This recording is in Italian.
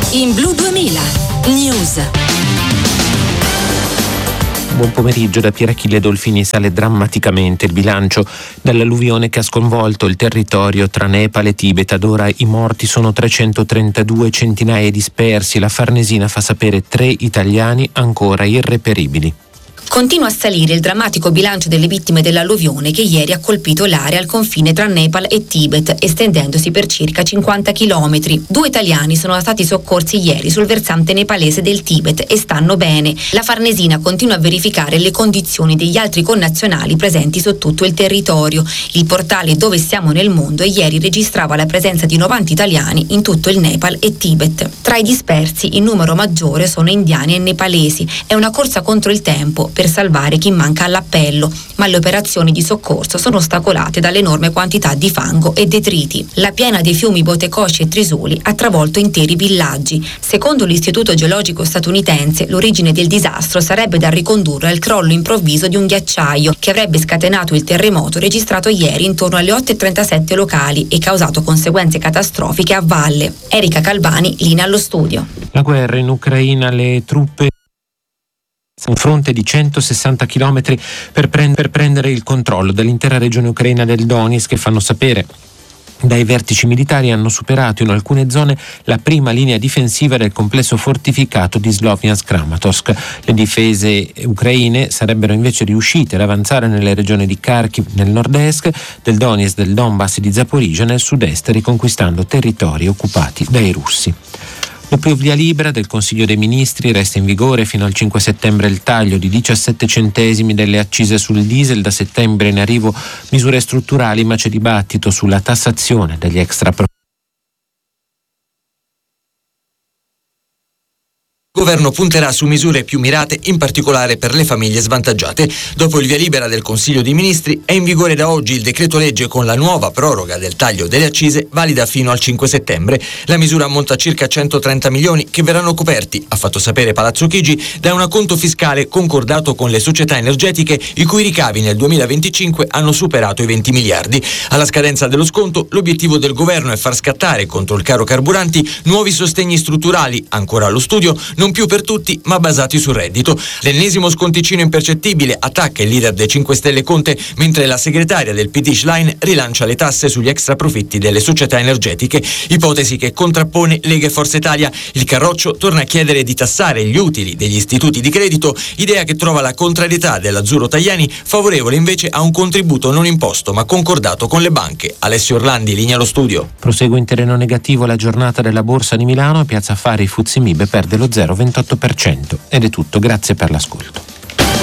in Blu 2000 News. Buon pomeriggio da Pier Achille Dolfini. Sale drammaticamente il bilancio dall'alluvione che ha sconvolto il territorio tra Nepal e Tibet. Ad ora i morti sono 332, centinaia dispersi. La Farnesina fa sapere 3 italiani ancora irreperibili. Continua a salire il drammatico bilancio delle vittime dell'alluvione che ieri ha colpito l'area al confine tra Nepal e Tibet, estendendosi per circa 50 chilometri. 2 italiani sono stati soccorsi ieri sul versante nepalese del Tibet e stanno bene. La Farnesina continua a verificare le condizioni degli altri connazionali presenti su tutto il territorio. Il portale Dove siamo nel mondo ieri registrava la presenza di 90 italiani in tutto il Nepal e Tibet. Tra i dispersi il numero maggiore sono indiani e nepalesi. È una corsa contro il tempo per salvare chi manca all'appello, ma le operazioni di soccorso sono ostacolate dall'enorme quantità di fango e detriti. La piena dei fiumi Botekoshi e Trisuli ha travolto interi villaggi. Secondo l'Istituto Geologico statunitense, l'origine del disastro sarebbe da ricondurre al crollo improvviso di un ghiacciaio che avrebbe scatenato il terremoto registrato ieri intorno alle 8:37 locali e causato conseguenze catastrofiche a valle. Erika Calvani, linea allo studio. La guerra in Ucraina, le truppe un fronte di 160 chilometri per prendere il controllo dell'intera regione ucraina del Donetsk, che fanno sapere dai vertici militari hanno superato in alcune zone la prima linea difensiva del complesso fortificato di Sloviansk-Kramatorsk. Le difese ucraine sarebbero invece riuscite ad avanzare nelle regioni di Kharkiv nel nord-est, del Donetsk, del Donbass e di Zaporizhzhia nel sud-est, riconquistando territori occupati dai russi. Dopo il via libera del Consiglio dei Ministri resta in vigore fino al 5 settembre il taglio di 17 centesimi delle accise sul diesel. Da settembre in arrivo misure strutturali, ma c'è dibattito sulla tassazione degli extraprofitti. Il governo punterà su misure più mirate, in particolare per le famiglie svantaggiate. Dopo il via libera del Consiglio dei Ministri è in vigore da oggi il decreto legge con la nuova proroga del taglio delle accise valida fino al 5 settembre. La misura ammonta a circa 130 milioni che verranno coperti, ha fatto sapere Palazzo Chigi, da un acconto fiscale concordato con le società energetiche i cui ricavi nel 2025 hanno superato i 20 miliardi. Alla scadenza dello sconto l'obiettivo del governo è far scattare contro il caro carburanti nuovi sostegni strutturali, ancora allo studio, non più per tutti ma basati sul reddito. L'ennesimo sconticino impercettibile attacca il leader dei 5 Stelle Conte, mentre la segretaria del PD Schlein rilancia le tasse sugli extraprofitti delle società energetiche, ipotesi che contrappone Lega e Forza Italia. Il Carroccio torna a chiedere di tassare gli utili degli istituti di credito, idea che trova la contrarietà dell'Azzurro Tajani, favorevole invece a un contributo non imposto ma concordato con le banche. Alessio Orlandi, linea allo studio. Prosegue in terreno negativo la giornata della Borsa di Milano. Piazza Affari FTSE MIB perde lo 0,28%. Ed è tutto, grazie per l'ascolto.